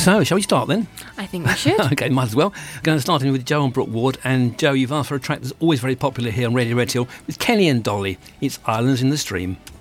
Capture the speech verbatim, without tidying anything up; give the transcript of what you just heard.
So, shall we start then? I think we should. Okay, might as well. Going to start in with Joe and Brooke Ward. And Joe, you've asked for a track that's always very popular here on Radio Red Hill with Kenny and Dolly. It's Islands in the Stream.